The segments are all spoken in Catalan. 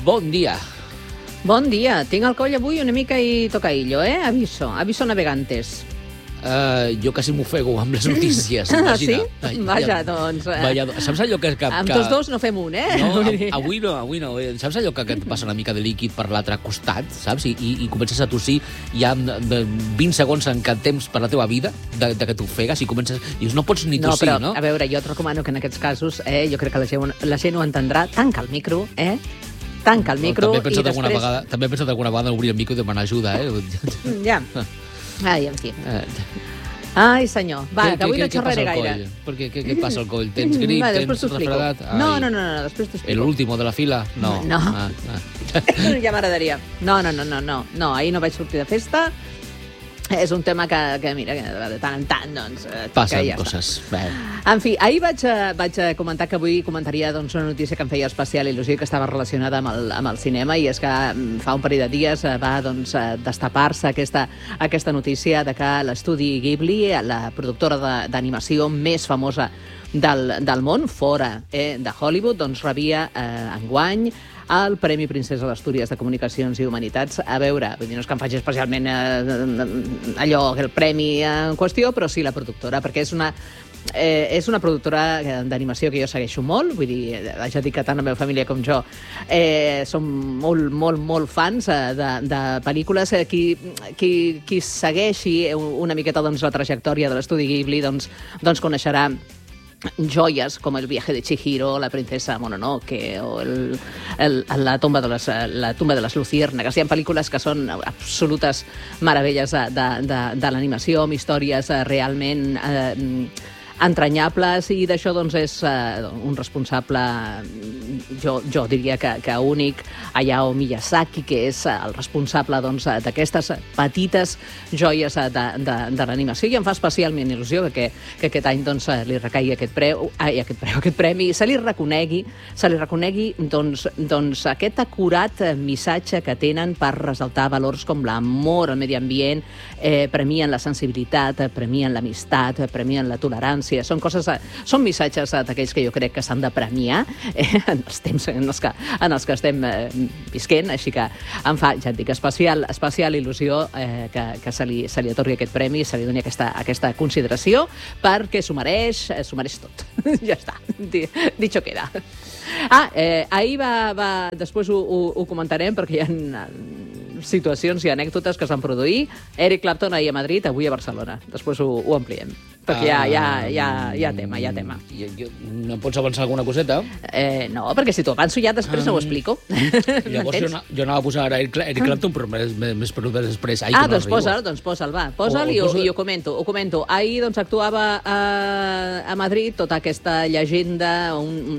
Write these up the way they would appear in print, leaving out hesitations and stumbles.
bon dia. Bon dia. Tinc el coll avui una mica i tocaillo, Aviso navegantes. Jo quasi m'ofego amb les notícies. Sí? Vaja, doncs... Saps allò que... Amb tots dos no fem un, No, avui no. Saps allò que et passa una mica de líquid per l'altre costat, saps? I comences a tossir ja amb 20 segons en què temps per la teva vida, de que t'ofegues i comences... Dius, no pots ni tossir, no? A veure, jo et recomano que en aquests casos, jo crec que la gent ho entendrà. Tanca el micro, Tanca el micro i després... També he pensat alguna vegada obrir el micro i demanar ajuda, Ja. Ai, en fi. Ai, senyor. Va, que avui no xerraré gaire. Què passa al coll? Tens grip? Tens refredat? No, després t'ho explico. El último de la fila? No. Ja m'agradaria. No, ahir no vaig sortir de festa. És un tema que mira, que de tant en tant, doncs... Passen coses. En fi, ahir vaig comentar que avui comentaria una notícia que em feia especial il·lusió i que estava relacionada amb el cinema, i és que fa un parell de dies va destapar-se aquesta notícia de que l'estudi Ghibli, la productora d'animació més famosa del món, fora de Hollywood, doncs rebia enguany el Premi Princesa d'Astúries de Comunicacions i Humanitats. A veure, vull dir, no és que em faci especialment el premi en qüestió, però sí la productora, perquè és una productora d'animació que jo segueixo molt, vull dir, haig de dir que tant la meva família com jo som molt fans de pel·lícules. Qui segueixi una miqueta la trajectòria de l'estudi Ghibli doncs coneixerà joies com El viaje de Chihiro, La princesa Mononoke o la tumba de les luciérnagas. Hi ha pel·lícules que són absolutes meravelles de l'animació, amb històries realment entranyables, i d'això doncs és un responsable, jo diria que únic, Hayao Miyazaki, que és el responsable d'aquestes petites joies de l'animació, i em fa especialment il·lusió que aquest any li recaigui aquest premi, i se li reconegui aquest acurat missatge que tenen per ressaltar valors com l'amor, el medi ambient, premien la sensibilitat, premien l'amistat, premien la tolerància. Són missatges d'aquells que jo crec que s'han de premiar en els temps en els que estem visquent, així que em fa, ja et dic, especial il·lusió que se li atorgui aquest premi, se li doni aquesta consideració, perquè s'ho mereix tot. Ja està, dicho queda. Ahir després ho comentarem, perquè hi ha situacions i anècdotes que es van produir. Eric Clapton ahir a Madrid, avui a Barcelona. Després ho ampliem, perquè hi ha tema. No pots avançar alguna coseta? No, perquè si t'ho avanço ja després no ho explico. Llavors jo anava a posar ara Eric Clapton, però més per després. Doncs posa'l, va. Posa'l i ho comento. Ahir actuava a Madrid tota aquesta llegenda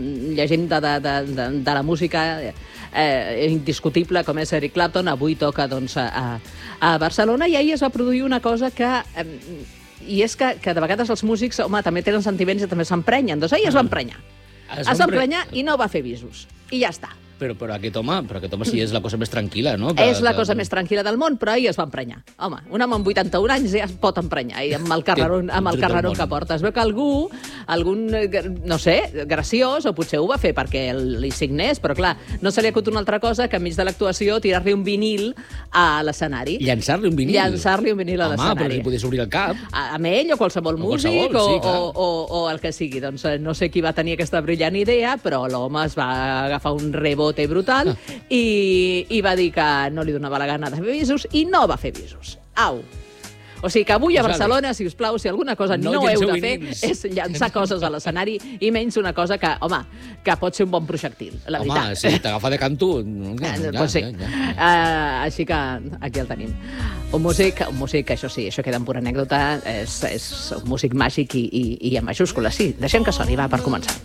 de la música indiscutible com és Eric Clapton. Avui toca a Barcelona, i ahir es va produir una cosa que... I és que de vegades els músics, també tenen sentiments i també s'emprenyen. Doncs ahir es va emprenyar. Es va emprenyar i no va fer visos. I ja està. Però aquest home sí és la cosa més tranquil·la, no? És la cosa més tranquil·la del món, però ahir es va emprenyar. Home, un home amb 81 anys ja es pot emprenyar, i amb el carrerón que porta. Es veu que algun, no sé, graciós, o potser ho va fer perquè li signés, però clar, no se li acut una altra cosa que enmig de l'actuació tirar-li un vinil a l'escenari. Llançar-li un vinil? Llançar-li un vinil a l'escenari. Home, però si podies obrir el cap. Amb ell o qualsevol músic o el que sigui. Doncs no sé qui va tenir aquesta brillant idea, però l'home es va agafar un rebote brutal i va dir que no li donava la gana de fer visos, i no va fer visos. Au! O sigui que avui a Barcelona, si us plau, si alguna cosa no heu de fer és llançar coses a l'escenari, i menys una cosa que, home, que pot ser un bon projectil, la veritat. Home, si t'agafa de canto... Pot ser. Així que aquí el tenim. Un músic, això sí, això queda en pura anècdota, és un músic màgic i en majúscules. Sí, deixem que soni, va, per començar.